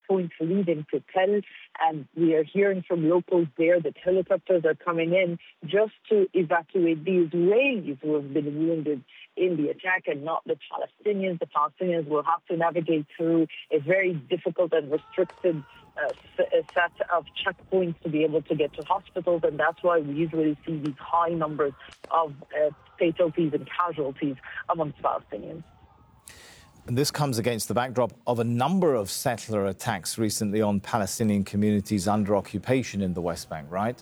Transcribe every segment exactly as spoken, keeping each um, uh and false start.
checkpoints leading to Tel, and we are hearing from locals there that helicopters are coming in just to evacuate the Israelis who have been wounded in the attack and not the Palestinians. The Palestinians will have to navigate through a very difficult and restricted uh, set of checkpoints to be able to get to hospitals, and that's why we usually see these high numbers of uh, fatalities and casualties amongst Palestinians. And this comes against the backdrop of a number of settler attacks recently on Palestinian communities under occupation in the West Bank, right?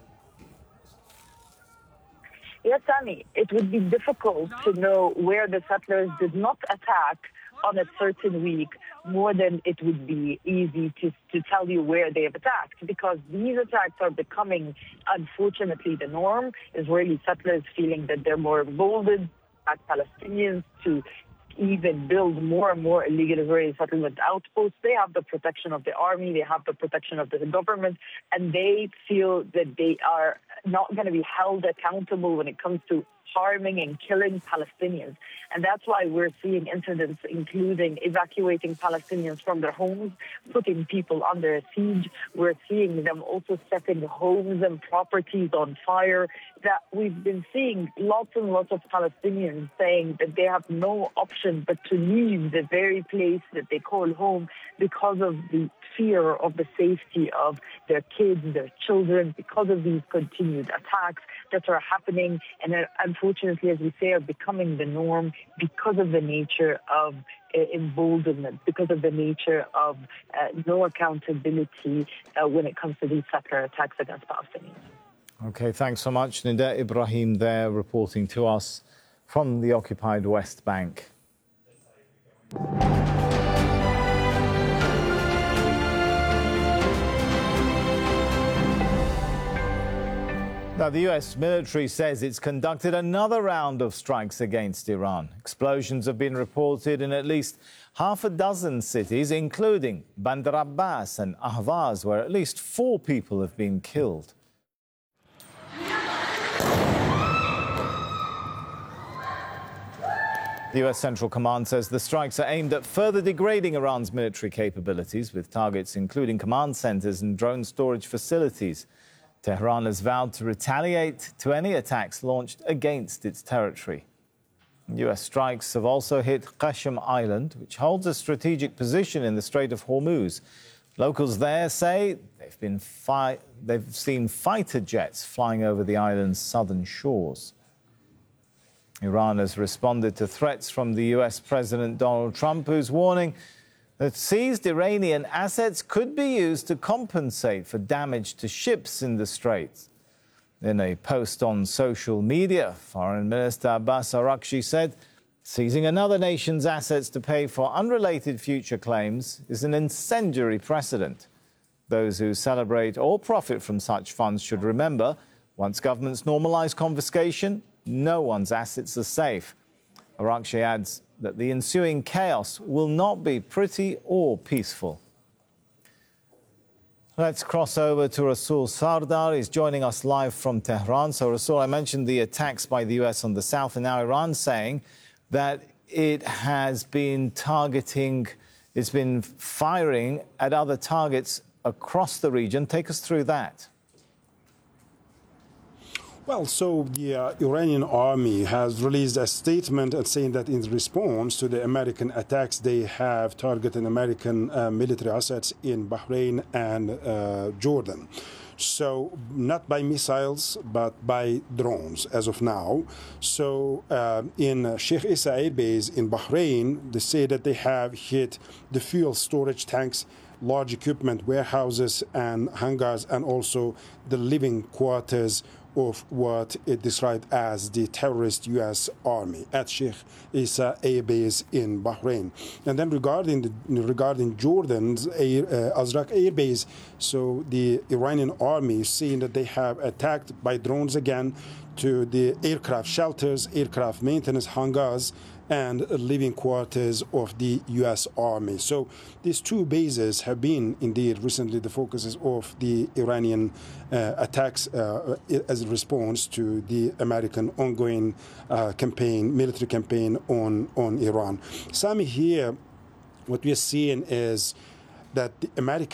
Yes, Sami, it would be difficult to know where the settlers did not attack on a certain week more than it would be easy to, to tell you where they have attacked, because these attacks are becoming, unfortunately, the norm. Israeli settlers feeling that they're more emboldened as Palestinians to even build more and more illegal Israeli settlement outposts. They have the protection of the army, they have the protection of the government, and they feel that they are not going to be held accountable when it comes to harming and killing Palestinians. And that's why we're seeing incidents including evacuating Palestinians from their homes, putting people under a siege. We're seeing them also setting homes and properties on fire. That we've been seeing lots and lots of Palestinians saying that they have no option but to leave the very place that they call home because of the fear of the safety of their kids, their children, because of these continued attacks that are happening and are, unfortunately, as we say, are becoming the norm because of the nature of uh, emboldenment, because of the nature of uh, no accountability uh, when it comes to these settler attacks against Palestinians. OK, thanks so much. Nida Ibrahim there reporting to us from the occupied West Bank. Now, the U S military says it's conducted another round of strikes against Iran. Explosions have been reported in at least half a dozen cities, including Bandar Abbas and Ahvaz, where at least four people have been killed. The U S Central Command says the strikes are aimed at further degrading Iran's military capabilities, with targets including command centers and drone storage facilities. Tehran has vowed to retaliate to any attacks launched against its territory. U S strikes have also hit Qashm Island, which holds a strategic position in the Strait of Hormuz. Locals there say they've, been fi- they've seen fighter jets flying over the island's southern shores. Iran has responded to threats from the U S President Donald Trump, who's warning that seized Iranian assets could be used to compensate for damage to ships in the Straits. In a post on social media, Foreign Minister Abbas Araghchi said seizing another nation's assets to pay for unrelated future claims is an incendiary precedent. Those who celebrate or profit from such funds should remember, once governments normalise confiscation, no one's assets are safe. Araghchi adds that the ensuing chaos will not be pretty or peaceful. Let's cross over to Rasul Sardar. He's joining us live from Tehran. So, Rasul, I mentioned the attacks by the U S on the south, and now Iran saying that it has been targeting, it's been firing at other targets across the region. Take us through that. Well, so the uh, Iranian army has released a statement and saying that in response to the American attacks, they have targeted American uh, military assets in Bahrain and uh, Jordan. So not by missiles, but by drones as of now. So uh, in Sheikh Issa Air Base in Bahrain, they say that they have hit the fuel storage tanks, large equipment warehouses and hangars, and also the living quarters of what it described as the terrorist U S Army at Sheikh Issa Air Base in Bahrain. And then regarding the, regarding Jordan's Air, uh, Azraq Air Base, so the Iranian army is saying that they have attacked by drones again to the aircraft shelters, aircraft maintenance hangars, and living quarters of the U S Army. So these two bases have been indeed recently the focuses of the Iranian uh, attacks uh, as a response to the American ongoing uh, campaign, military campaign on, on Iran. Sami, here, what we are seeing is that the American